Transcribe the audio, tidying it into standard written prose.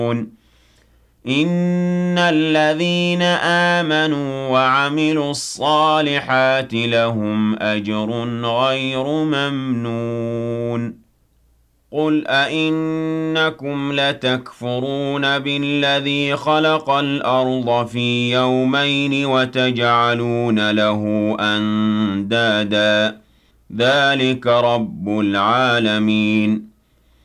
إِنَّ الَّذِينَ آمَنُوا وَعَمِلُوا الصَّالِحَاتِ لَهُمْ أَجْرٌ غَيْرُ مَمْنُونٍ قُلْ أَئِنَّكُمْ لَتَكْفُرُونَ بِالَّذِي خَلَقَ الْأَرْضَ فِي يَوْمَيْنِ وَتَجْعَلُونَ لَهُ أَندَادًا ۚ ذَٰلِكَ رَبُّ الْعَالَمِينَ